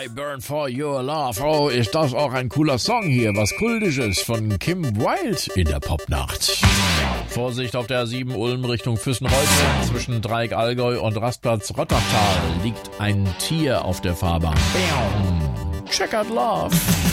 I Burn for Your Love. Oh, ist das auch ein cooler Song hier. Was Kultisches von Kim Wilde in der Popnacht. Vorsicht auf der A7 Ulm Richtung Füssenreuth. Zwischen Dreieck Allgäu und Rastplatz Rottertal liegt ein Tier auf der Fahrbahn. Checkered Love.